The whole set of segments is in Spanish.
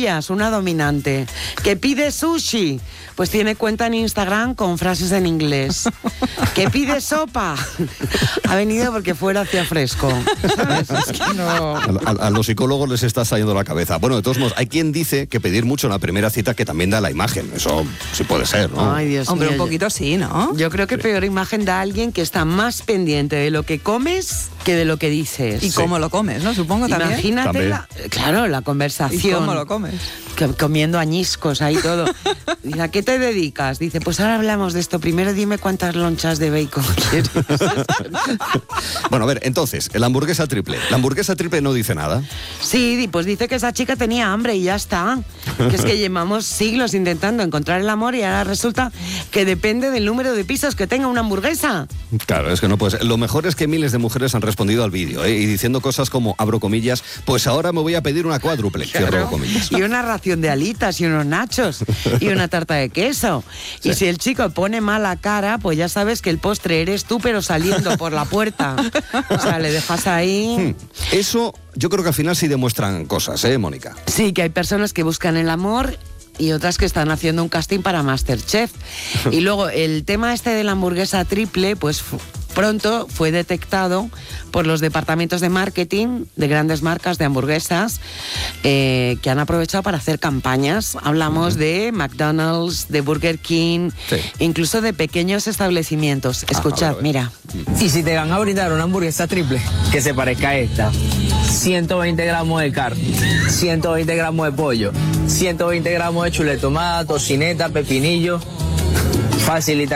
cuclillas, una dominante. Que pide sushi, pues tiene cuenta en Instagram con frases en inglés. Que pide sopa, ha venido porque fuera hacía fresco. ¿Sabes? Es que no... A los psicólogos les está saliendo la cabeza. Bueno, de todos modos, hay quien dice que pedir mucho en la primera cita que también da la imagen. Eso sí puede ser, ¿no? Ay, Dios Hombre, mío, un poquito sí, ¿no? Yo creo que peor imagen da alguien que está más pendiente de lo que comes que de lo que dices. Y cómo lo comes, ¿no? Supongo también. Imagínate, También. la conversación. ¿Y cómo lo comes? Comiendo añiscos ahí todo. Dice, ¿a qué te dedicas? Dice, pues ahora hablamos de esto. Primero dime cuántas lonchas de bacon quieres. Bueno, a ver, entonces, la hamburguesa triple. La hamburguesa triple no dice nada. Sí, pues dice que esa chica tenía hambre y ya está. Que es que llevamos siglos intentando encontrar el amor y ahora resulta que depende del número de pisos que tenga una hamburguesa. Claro, es que no puede ser. Lo mejor es que miles de mujeres han respondido al vídeo, y diciendo cosas como, abro comillas, pues ahora me voy a pedir una cuádruple, cierro comillas. Y una ración de alitas y unos nachos y una tarta de queso. Sí. Y si el chico pone mala cara, pues ya sabes que el postre eres tú, pero saliendo por la puerta. O sea, le dejas ahí... Eso yo creo que al final sí demuestran cosas, Mónica. Sí, que hay personas que buscan el amor y otras que están haciendo un casting para MasterChef. Y luego el tema este de la hamburguesa triple, pues pronto fue detectado por los departamentos de marketing de grandes marcas de hamburguesas que han aprovechado para hacer campañas. Hablamos de McDonald's, de Burger King, incluso de pequeños establecimientos. Escuchad, mira. Y si te van a brindar una hamburguesa triple que se parezca a esta, 120 gramos de carne, 120 gramos de pollo, 120 gramos de chuletomada, tocineta, pepinillo, facilita,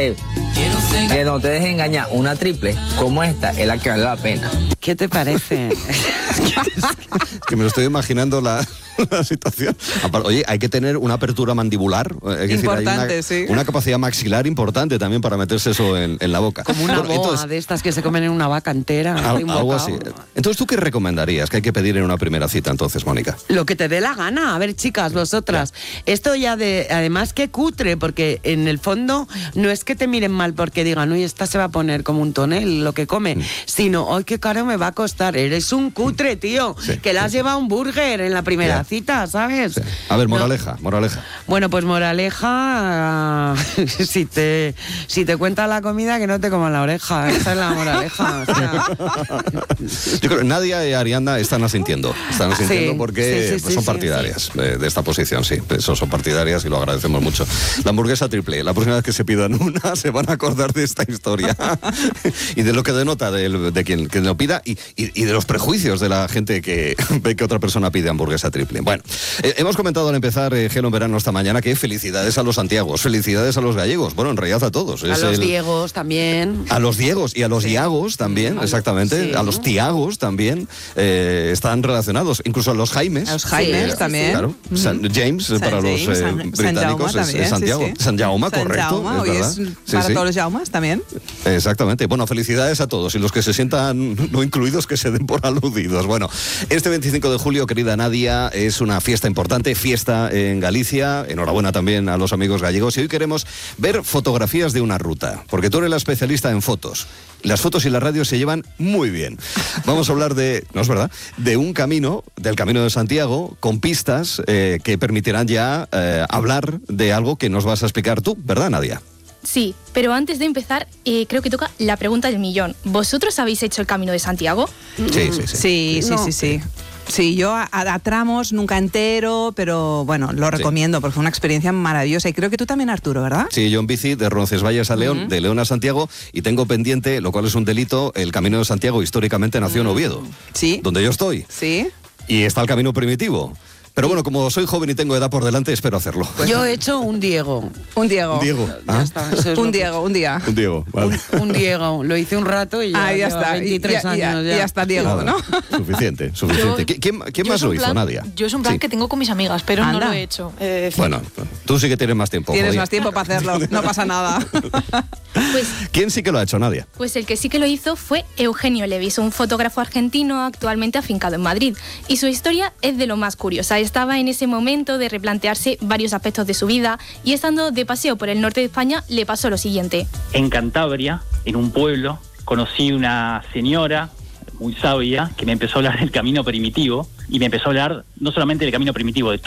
que no te dejes engañar, una triple como esta es la que vale la pena. ¿Qué te parece? Que me lo estoy imaginando la situación. Oye, hay que tener una apertura mandibular. Importante, hay sí. una capacidad maxilar importante también para meterse eso en la boca. Como una boa entonces, de estas que se comen en una vaca entera. algo así. Entonces, ¿tú qué recomendarías que hay que pedir en una primera cita entonces, Mónica? Lo que te dé la gana. A ver, chicas, vosotras. Esto ya además que cutre, porque en el fondo no es que te miren mal porque digan, uy, esta se va a poner como un tonel lo que come, sino, ay, qué caro me va a costar. Eres un cutre, tío, que le has llevado un burger en la primera cita, ¿sabes? Sí. A ver, moraleja. Bueno, pues moraleja, si te cuenta la comida, que no te coman la oreja. Esa es la moraleja. O sea. Yo creo que Nadia y Ariadna están asintiendo. Porque sí, son partidarias de esta posición, sí. Son partidarias y lo agradecemos mucho. La hamburguesa triple, la próxima vez que se pidan una, se van a acordar de esta historia. Y de lo que denota de quien lo pida y de los prejuicios de la gente que ve que otra persona pide hamburguesa triple. Bueno, hemos comentado al empezar Gelo en Verano esta mañana que felicidades a los santiagos, felicidades a los gallegos, bueno, en realidad a todos. A los Diegos también. A los Diegos y a los Iagos también, exactamente. Sí. A los Tiagos también están relacionados, incluso a los Jaimes. A los Jaimes también. Claro. James para los británicos es Santiago. Sí. San Jaume, correcto. San Jaume, es para todos los Jaumes también. Exactamente. Bueno, felicidades a todos y los que se sientan no incluidos que se den por aludidos. Bueno, este 25 de julio, querida Nadia, es una fiesta importante, fiesta en Galicia. Enhorabuena también a los amigos gallegos. Y hoy queremos ver fotografías de una ruta, porque tú eres la especialista en fotos. Las fotos y la radio se llevan muy bien. Vamos a hablar no es verdad, de un camino, del Camino de Santiago, con pistas que permitirán ya hablar de algo que nos vas a explicar tú, ¿verdad, Nadia? Sí, pero antes de empezar, creo que toca la pregunta del millón. ¿Vosotros habéis hecho el Camino de Santiago? Sí. Sí, yo a tramos, nunca entero, pero bueno, lo recomiendo porque fue una experiencia maravillosa. Y creo que tú también, Arturo, ¿verdad? Sí, yo en bici de Roncesvalles a León, de León a Santiago, y tengo pendiente, lo cual es un delito, el Camino de Santiago históricamente nació en Oviedo. Sí. Donde yo estoy. Sí. Y está el camino primitivo. Pero bueno, como soy joven y tengo edad por delante, espero hacerlo. Yo he hecho un Diego. Un Diego. Un Diego. Ya está, eso es Un Diego, un día. Un Diego, vale. Un Diego. Lo hice un rato y ya, ya está. 23 años ya. Ya está Diego, Nada, ¿no? Suficiente. ¿Quién más lo hizo, Nadia? Yo es un plan Sí. que tengo con mis amigas, pero no Anda. lo he hecho. Bueno, tú sí que tienes más tiempo. Tienes joder. más tiempo para hacerlo, no pasa nada. ¿Quién sí que lo ha hecho, Nadia? Pues el que sí que lo hizo fue Eugenio Levis, un fotógrafo argentino actualmente afincado en Madrid. Y su historia es de lo más curiosa. Estaba en ese momento de replantearse varios aspectos de su vida y estando de paseo por el norte de España le pasó lo siguiente. En Cantabria, en un pueblo, conocí una señora muy sabia que me empezó a hablar del camino primitivo y me empezó a hablar no solamente del camino primitivo, de